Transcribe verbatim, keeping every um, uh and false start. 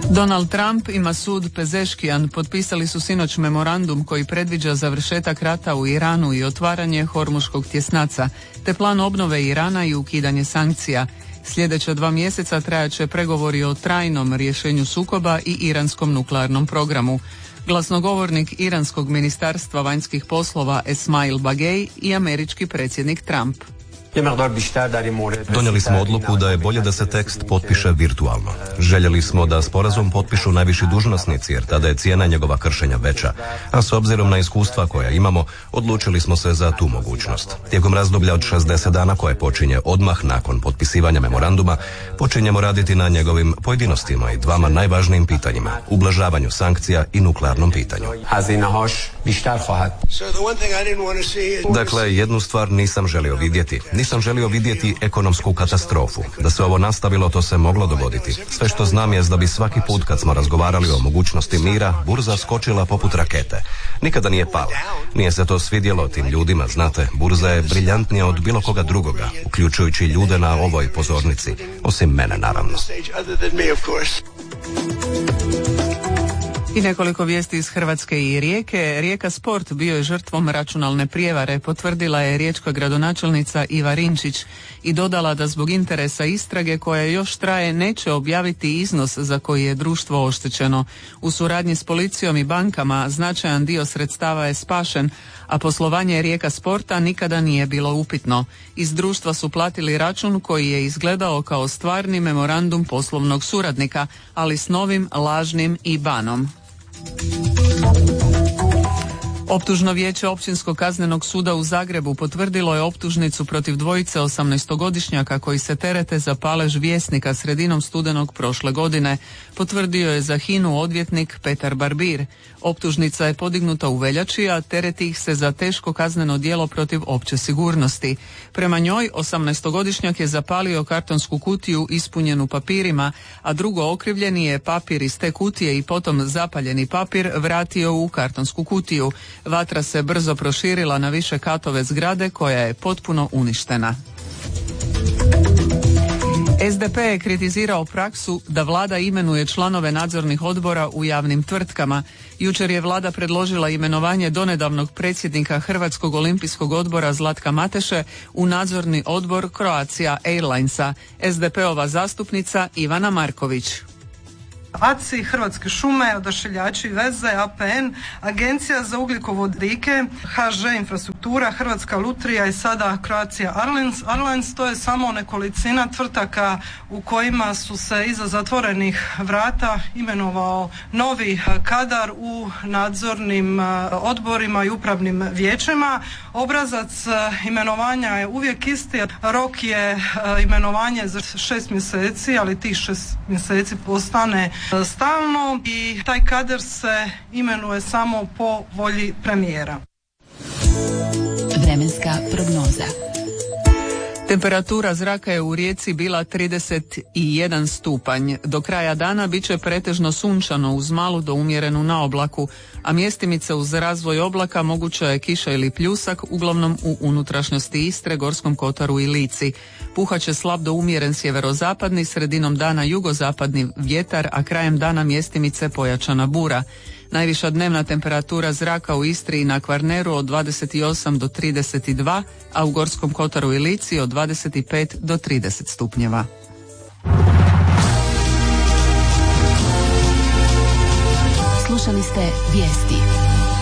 Donald Trump i Masoud Pezeshkian potpisali su sinoć memorandum koji predviđa završetak rata u Iranu i otvaranje Hormuškog tjesnaca, te plan obnove Irana i ukidanje sankcija. Sljedeća dva mjeseca trajat će pregovori o trajnom rješenju sukoba i iranskom nuklearnom programu. Glasnogovornik iranskog ministarstva vanjskih poslova Esmail Bagej i američki predsjednik Trump. Donijeli smo odluku da je bolje da se tekst potpiše virtualno. Željeli smo da sporazum potpišu najviši dužnosnici jer tada je cijena njegova kršenja veća, a s obzirom na iskustva koja imamo, odlučili smo se za tu mogućnost. Tijekom razdoblja od šezdeset dana koje počinje odmah nakon potpisivanja memoranduma, počinjemo raditi na njegovim pojedinostima i dvama najvažnijim pitanjima, ublažavanju sankcija i nuklearnom pitanju. Dakle, jednu stvar nisam želio vidjeti. Nisam želio vidjeti ekonomsku katastrofu. Da se ovo nastavilo, to se moglo dogoditi. Sve što znam je da bi svaki put kad smo razgovarali o mogućnosti mira, burza skočila poput rakete. Nikada nije pala. Nije se to svidjelo tim ljudima, znate, burza je briljantnija od bilo koga drugoga, uključujući ljude na ovoj pozornici, osim mene naravno. I nekoliko vijesti iz Hrvatske i Rijeke. Rijeka Sport bio je žrtvom računalne prijevare, potvrdila je riječka gradonačelnica Iva Rinčić i dodala da zbog interesa istrage koja još traje neće objaviti iznos za koji je društvo oštećeno. U suradnji s policijom i bankama značajan dio sredstava je spašen, a poslovanje Rijeka Sporta nikada nije bilo upitno. Iz društva su platili račun koji je izgledao kao stvarni memorandum poslovnog suradnika, ali s novim lažnim I B A N-om. Optužno vijeće Općinskog kaznenog suda u Zagrebu potvrdilo je optužnicu protiv dvojice osamnaestogodišnjaka koji se terete za palež Vjesnika sredinom studenog prošle godine. Potvrdio je za Hinu odvjetnik Petar Barbir. Optužnica je podignuta u veljači, a tereti ih se za teško kazneno djelo protiv opće sigurnosti. Prema njoj, osamnaestogodišnjak je zapalio kartonsku kutiju ispunjenu papirima, a drugo okrivljeni je papir iz te kutije i potom zapaljeni papir vratio u kartonsku kutiju. Vatra se brzo proširila na više katove zgrade koja je potpuno uništena. S D P je kritizirao praksu da vlada imenuje članove nadzornih odbora u javnim tvrtkama. Jučer je vlada predložila imenovanje donedavnog predsjednika Hrvatskog olimpijskog odbora Zlatka Mateše u nadzorni odbor Croatia Airlinesa. S D P-ova zastupnica Ivana Marković. A C I, Hrvatske šume, Odašiljači i veze, A P N, Agencija za ugljikovodike, H Ž Infrastruktura, Hrvatska lutrija i sada Croatia Airlines. Airlines to je samo nekolicina tvrtaka u kojima su se iza zatvorenih vrata imenovao novi kadar u nadzornim odborima i upravnim vijećima. Obrazac imenovanja je uvijek isti. Rok je imenovanje za šest mjeseci, ali tih šest mjeseci postane stalno i taj kadar se imenuje samo po volji premijera. Vremenska prognoza. Temperatura zraka je u Rijeci bila trideset jedan stupanj. Do kraja dana bit će pretežno sunčano uz malu do umjerenu naoblaku, a mjestimice uz razvoj oblaka moguća je kiša ili pljusak, uglavnom u unutrašnjosti Istre, Gorskom kotaru i Lici. Puhaće slab do umjeren sjeverozapadni, sredinom dana jugozapadni vjetar, a krajem dana mjestimice pojačana bura. Najviša dnevna temperatura zraka u Istri i na Kvarneru od dvadeset osam do trideset dva, a u Gorskom kotaru i Lici od dvadeset pet do trideset stupnjeva. Slušali ste vijesti.